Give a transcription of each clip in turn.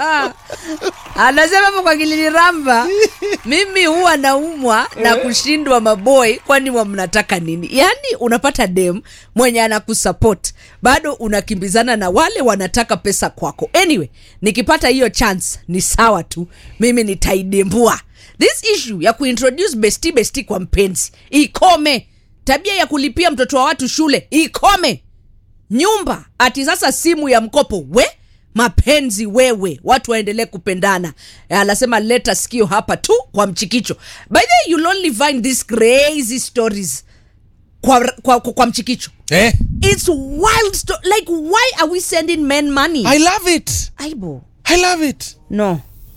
Anasema hapo kwa Kilini Ramba, mimi huwa naumwa na kushindwa maboy, kwani mnataka nini? Yaani unapata dem mwenye anakusupport, bado unakimbizana na wale wanataka pesa kwako. Anyway, nikipata hiyo chance ni sawa tu, mimi nitaidembua. This issue ya kuintroduce bestie kwa mpenzi ikome. Tabia ya kulipia mtoto wa watu shule ikome. Nyumba ati sasa simu ya mkopo, we mapenzi wewe, watu waendelee kupendana. Anasema leta sikio hapa tu kwa Mchikicho. By the way, you'll only find these crazy stories kwa Mchikicho. It's wild like, why are we sending men money? I love it. Aibo, I love it. No.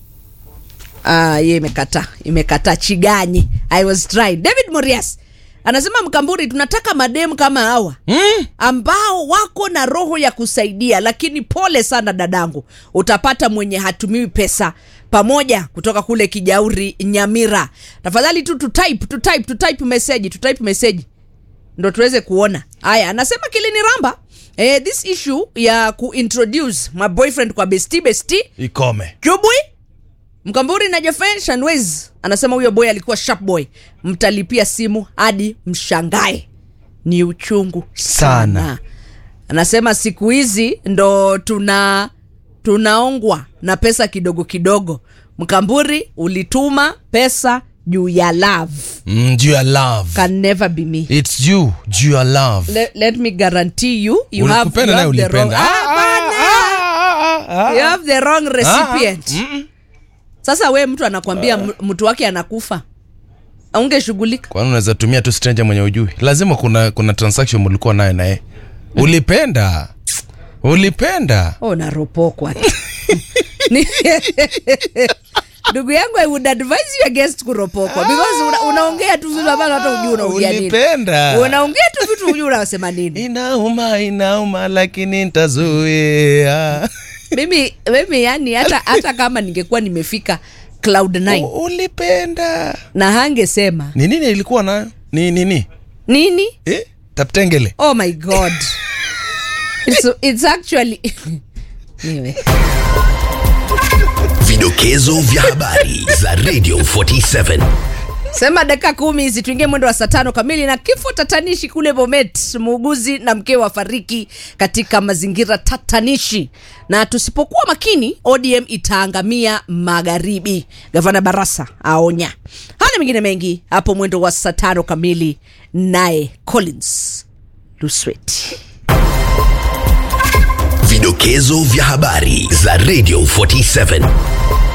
Ye imekata Chiganyi. I was trying. David Morias anasema Mkamburi, tunataka madem kama hawa ambao wako na roho ya kusaidia, lakini pole sana dadangu, utapata mwenye hatumiwi pesa. Pamoja kutoka kule Kijauri Nyamira. Tafadhali tu type message ndo tuweze kuona. Haya, anasema Kilini Ramba, this issue ya kuintroduce my boyfriend kwa bestie ikome. Jubui Mkamburi na Jeffen Shanwez anasema huyo boy alikuwa sharp boy, mtalipia simu hadi mshangae, ni uchungu sana. Anasema siku hizi ndo tunaongwa na pesa kidogo. Mkamburi, ulituma pesa juu ya love. Juu ya love can never be me. It's juu ya love. Let me guarantee you have the wrong you have the wrong recipient. Sasa we mtu anakuambia mtu wake anakufa, ungeshughulika? Kwani unaweza tumia tu stranger mwenye ujui? Lazima kuna transaction mlikuwa naye na yeye. Ulipenda. Naropokwa. Ndugu yangu, I would advise you against kuropokwa, because unaongea tu vitu ambavyo hata hujui unaongea nini. Ulipenda. Unaongea tu vitu hujui unasema nini. Inauma lakini nitazuia. Mimi yani hata kama ningekuwa nimefika cloud 9. Ulipenda. Na hangesema. Ni nini ilikuwa nayo? Nini? Taptengele. Oh my God. It's actually Vidokezo vya habari za Radio 47. Sema dakika 10 hizi tuingie mwendo wa saa 5 kamili. Na kifo tatanishi kule Bomet, muuguzi na mkewe wafariki katika mazingira tatanishi, na tusipokuwa makini ODM itaangamia magharibi, Gavana Barasa aonya. Hana mengine mengi hapo mwendo wa saa 5 kamili, naye Collins Lusweti. Vidokezo vya habari za Radio 47.